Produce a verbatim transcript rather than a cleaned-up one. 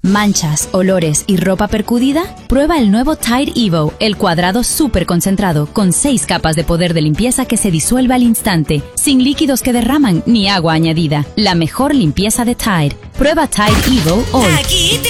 ¿Manchas, olores y ropa percudida? Prueba el nuevo Tide Evo, el cuadrado súper concentrado, con seis capas de poder de limpieza que se disuelve al instante, sin líquidos que derraman ni agua añadida. La mejor limpieza de Tide. Prueba Tide Evo hoy. Aquí te